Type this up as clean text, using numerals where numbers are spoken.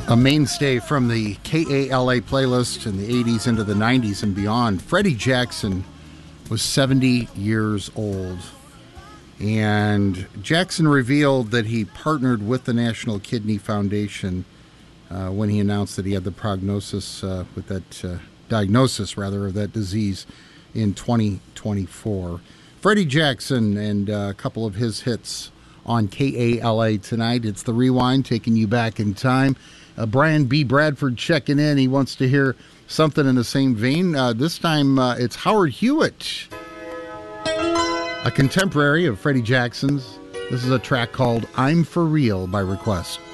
A mainstay from the KALA playlist in the 80s into the 90s and beyond. Freddie Jackson was 70 years old. And Jackson revealed that he partnered with the National Kidney Foundation when he announced that he had the diagnosis of that disease in 2024. Freddie Jackson and a couple of his hits on KALA tonight. It's the Rewind, taking you back in time. Brian B. Bradford checking in. He wants to hear something in the same vein. This time it's Howard Hewitt, a contemporary of Freddie Jackson's. This is a track called I'm For Real by request.